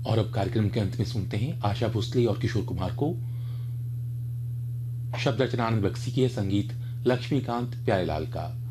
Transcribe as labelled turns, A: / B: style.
A: और अब कार्यक्रम के अंत में सुनते हैं आशा भोसले और किशोर कुमार को। शब्द रचना आनंद बख्शी की है, संगीत लक्ष्मीकांत प्यारेलाल का।